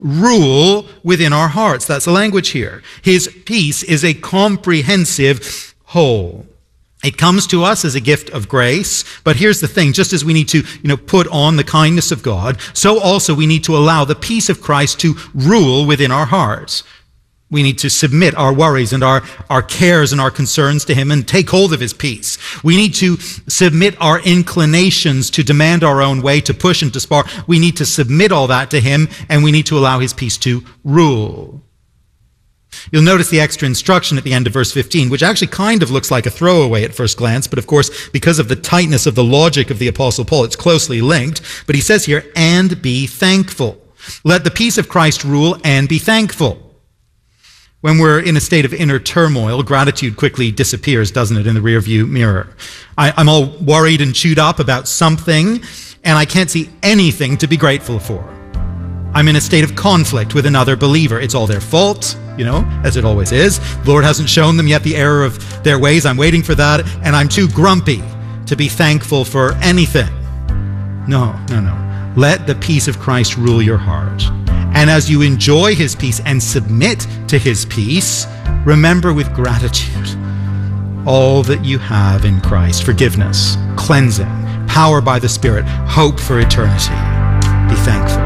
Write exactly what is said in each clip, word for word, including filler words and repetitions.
rule within our hearts. That's the language here. His peace is a comprehensive whole. It comes to us as a gift of grace, but here's the thing, just as we need to, you know, put on the kindness of God, so also we need to allow the peace of Christ to rule within our hearts. We need to submit our worries and our, our cares and our concerns to him and take hold of his peace. We need to submit our inclinations to demand our own way, to push and to spar. We need to submit all that to him, and we need to allow his peace to rule. You'll notice the extra instruction at the end of verse fifteen, which actually kind of looks like a throwaway at first glance, but of course, because of the tightness of the logic of the Apostle Paul, it's closely linked. But he says here, and be thankful. Let the peace of Christ rule and be thankful. When we're in a state of inner turmoil, gratitude quickly disappears, doesn't it, in the rearview mirror? I, I'm all worried and chewed up about something, and I can't see anything to be grateful for. I'm in a state of conflict with another believer. It's all their fault, you know, as it always is. The Lord hasn't shown them yet the error of their ways. I'm waiting for that, and I'm too grumpy to be thankful for anything. No, no, no. Let the peace of Christ rule your heart. And as you enjoy his peace and submit to his peace, remember with gratitude all that you have in Christ: forgiveness, cleansing, power by the Spirit, hope for eternity. Be thankful.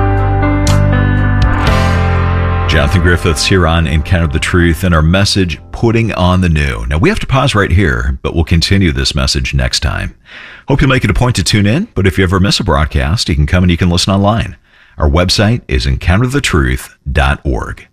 Jonathan Griffiths here on Encounter the Truth and our message, Putting on the New. Now, we have to pause right here, but we'll continue this message next time. Hope you'll make it a point to tune in, but if you ever miss a broadcast, you can come and you can listen online. Our website is encounter the truth dot org.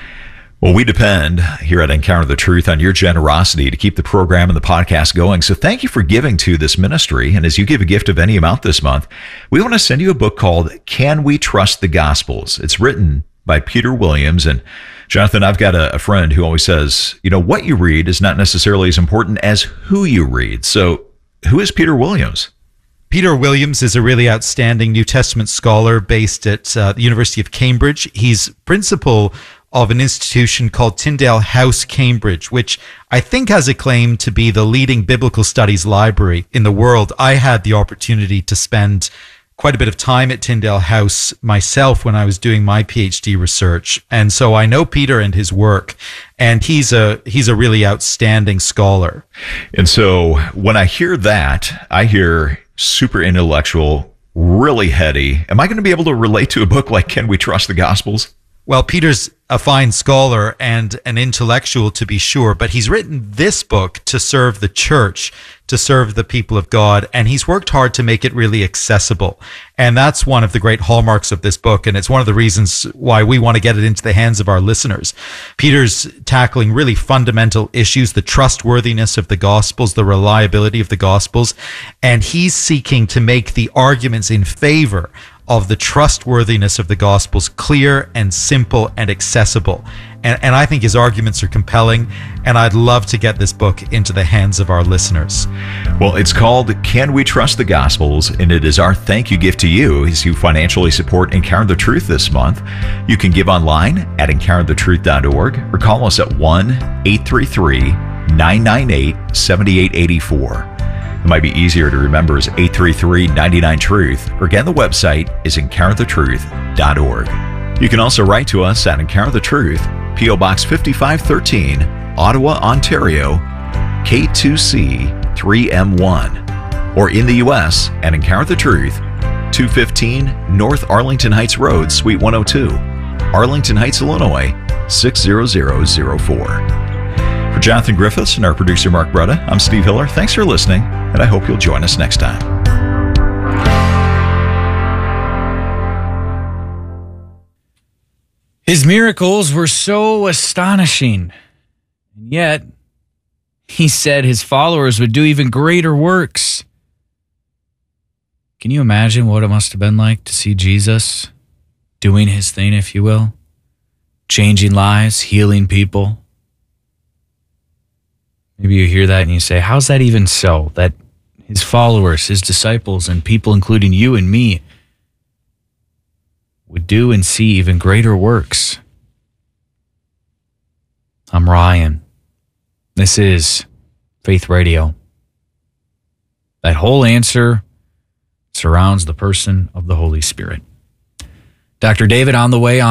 Well, we depend here at Encounter the Truth on your generosity to keep the program and the podcast going. So thank you for giving to this ministry. And as you give a gift of any amount this month, we want to send you a book called Can We Trust the Gospels? It's written by Peter Williams. And Jonathan, I've got a, a friend who always says, you know, what you read is not necessarily as important as who you read. So who is Peter Williams? Peter Williams is a really outstanding New Testament scholar based at uh, the University of Cambridge. He's principal of an institution called Tyndale House, Cambridge, which I think has a claim to be the leading biblical studies library in the world. I had the opportunity to spend quite a bit of time at Tyndale House myself when I was doing my PhD research. And so I know Peter and his work, and he's a he's a really outstanding scholar. And so when I hear that, I hear super intellectual, really heady. Am I going to be able to relate to a book like Can We Trust the Gospels? Well, Peter's a fine scholar and an intellectual, to be sure, but he's written this book to serve the church, to serve the people of God, and he's worked hard to make it really accessible. And that's one of the great hallmarks of this book, and it's one of the reasons why we want to get it into the hands of our listeners. Peter's tackling really fundamental issues, the trustworthiness of the Gospels, the reliability of the Gospels, and he's seeking to make the arguments in favor of the trustworthiness of the Gospels clear and simple and accessible. And, and I think his arguments are compelling, and I'd love to get this book into the hands of our listeners. Well, it's called Can We Trust the Gospels? And it is our thank you gift to you as you financially support Encounter the Truth this month. You can give online at encounter the truth dot org or call us at one eight three three, nine nine eight, seven eight eight four. It might be easier to remember as eight three three, nine nine, truth, or again, the website is encounter the truth dot org. You can also write to us at Encounter the Truth, P O Box fifty-five thirteen, Ottawa, Ontario, K two C three M one, or in the U S at Encounter the Truth, two fifteen North Arlington Heights Road, Suite one oh two, Arlington Heights, Illinois, six zero zero zero four. For Jonathan Griffiths and our producer Mark Brutta, I'm Steve Hiller. Thanks for listening, and I hope you'll join us next time. His miracles were so astonishing, and yet he said his followers would do even greater works. Can you imagine what it must have been like to see Jesus doing his thing, if you will? Changing lives, healing people. Maybe you hear that and you say, how's that even so? That his followers, his disciples, and people including you and me would do and see even greater works. I'm Ryan. This is Faith Radio. That whole answer surrounds the person of the Holy Spirit. Doctor David on the way on.